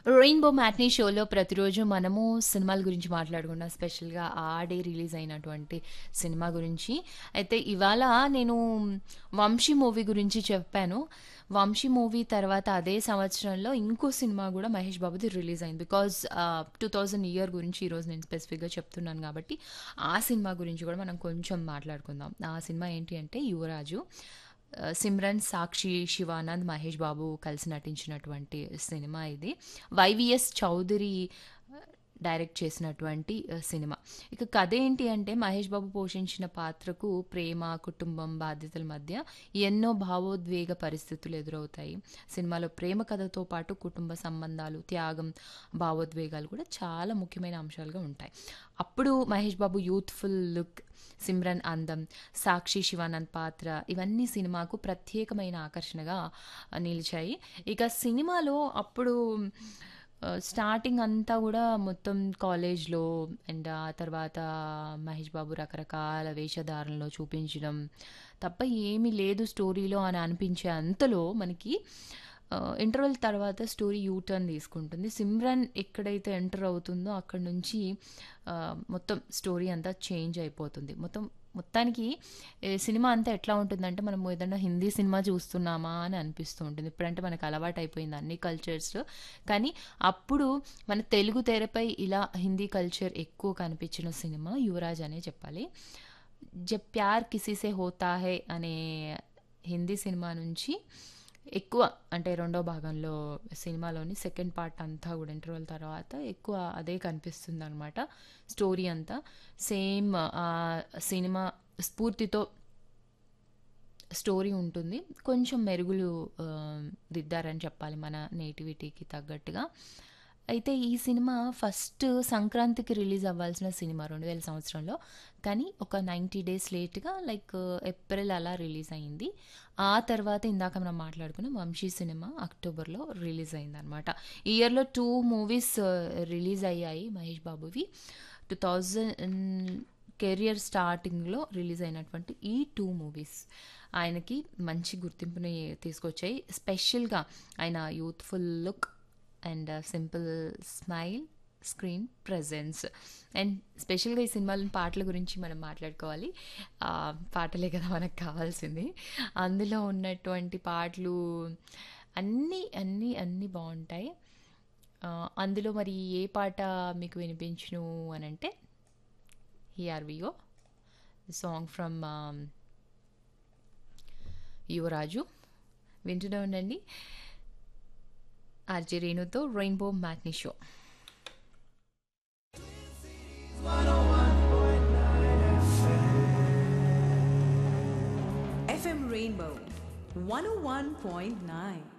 Rainbow matinee షోలో ప్రతిరోజు మనము సినిమాల గురించి మాట్లాడుకుంటాం. స్పెషల్‌గా ఆ డే రిలీజ్ అయినటువంటి సినిమా గురించి. అయితే ఇవాళ నేను 'వంశీ' మూవీ గురించి చెప్పాను. 'వంశీ' మూవీ తర్వాత అదే సంవత్సరంలో ఇంకో సినిమా గూడా మహేష్ బాబుది రిలీజ్ అయింది. బికాజ్ 2000 ఇయర్ గురించి ఈరోజు నేను స్పెసిఫిక్‌గా చెప్తున్నాను గాబట్టి, ఆ సినిమా గురించి గూడా మనం కొంచెం మాట్లాడుకుందాం. ఆ సినిమా ఏంటి అంటే 'యువరాజు'. సిమ్రన్, సాక్షి, శివానంద్, మహేష్ బాబు కలిసి నటించినటువంటి సినిమా ఇది. వైవిఎస్ చౌదరి డైరెక్ట్ చేసినటువంటి సినిమా. ఇక కథ ఏంటి అంటే మహేష్ బాబు పోషించిన పాత్రకు ప్రేమ, కుటుంబం, బాధ్యతల మధ్య ఎన్నో భావోద్వేగ పరిస్థితులు ఎదురవుతాయి. సినిమాలో ప్రేమ కథతో పాటు కుటుంబ సంబంధాలు, త్యాగం, భావోద్వేగాలు కూడా చాలా ముఖ్యమైన అంశాలుగా ఉంటాయి. అప్పుడు మహేష్ బాబు యూత్‌ఫుల్ లుక్, సిమ్రన్ అందం, సాక్షి, శివానంద్ పాత్ర ఇవన్నీ సినిమాకు ప్రత్యేకమైన ఆకర్షణగా నిలిచాయి. ఇక సినిమాలో అప్పుడు స్టార్టింగ్ అంతా గూడా మొత్తం కాలేజ్‌లో అండ్ ఆ తర్వాత మహేష్ బాబు రకరకాల వేషధారణలో చూపించడం తప్ప ఏమీ లేదు స్టోరీలో అని అనిపించే అంతలో మనకి ఇంటర్వెల్ తర్వాత స్టోరీ యూ టర్న్ తీసుకుంటుంది. సిమ్రన్ ఎక్కడైతే ఎంటర్ అవుతుందో అక్కడి నుంచి మొత్తం స్టోరీ అంతా చేంజ్ అయిపోతుంది. మొత్తానికి సినిమా అంతా ఎట్లా ఉంటుందంటే మనం ఏదైనా హిందీ సినిమా చూస్తున్నామా అని అనిపిస్తూ ఉంటుంది. ఇప్పుడంటే మనకు అలవాటు అయిపోయింది అన్ని కల్చర్స్. కానీ అప్పుడు మన తెలుగు తెరపై ఇలా హిందీ కల్చర్ ఎక్కువ కనిపించిన సినిమా 'యువరాజ్' అనే చెప్పాలి. 'జబ్ ప్యార్ కిసీ సే హోతా హై' అనే హిందీ సినిమా నుంచి ఎక్కువ అంటే రెండో భాగంలో సినిమాలోని సెకండ్ పార్ట్ అంతా కూడా ఇంటర్వెల్ తర్వాత ఎక్కువ అదే కనిపిస్తుందనమాట. స్టోరీ అంతా సేమ్ సినిమా స్ఫూర్తితో స్టోరీ ఉంటుంది. కొంచెం మెరుగులు దిద్దారని చెప్పాలి మన నేటివిటీకి తగ్గట్టుగా. అయితే ఈ సినిమా ఫస్ట్ సంక్రాంతికి రిలీజ్ అవ్వాల్సిన సినిమా 2000 సంవత్సరంలో. కానీ ఒక 90 డేస్ లేట్‌గా లైక్ ఏప్రిల్ అలా రిలీజ్ అయింది. ఆ తర్వాత ఇందాక మనం మాట్లాడుకున్న 'వంశీ' సినిమా అక్టోబర్‌లో రిలీజ్ అయిందనమాట. ఈ ఇయర్‌లో 2 మూవీస్ రిలీజ్ అయ్యాయి మహేష్ బాబువి. 2000 కెరియర్ స్టార్టింగ్‌లో రిలీజ్ అయినటువంటి ఈ 2 మూవీస్ ఆయనకి మంచి గుర్తింపుని తీసుకొచ్చాయి. స్పెషల్‌గా ఆయన youthful look and simple smile, screen presence and స్పెషల్‌గా ఈ సినిమాలోని పాటల గురించి మనం మాట్లాడుకోవాలి. పాటలే కదా మనకు కావాల్సింది. అందులో ఉన్నటువంటి పాటలు అన్నీ బావుంటాయి. అందులో మరి ఏ పాట మీకు వినిపించును అనంటే here we go. Song from 'యువరాజు' వింటూనే ఉండండి. RJ రేణుతో 'rainbow matinee show'. FM Rainbow 101.9.